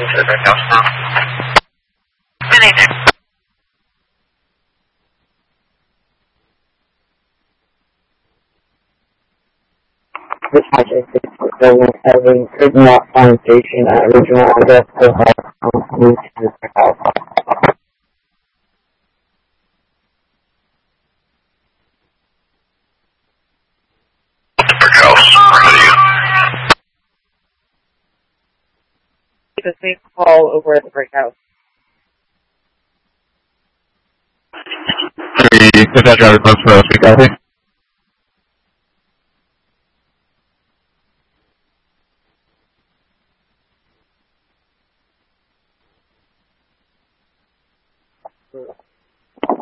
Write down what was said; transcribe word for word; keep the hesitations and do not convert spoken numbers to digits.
to the brick house now. Minnie there. This project is building having could not find station at original address to have moved to the brick house. Brick house, where are you? The safe call over at the brick house. Three, put that driver close for us, we copy.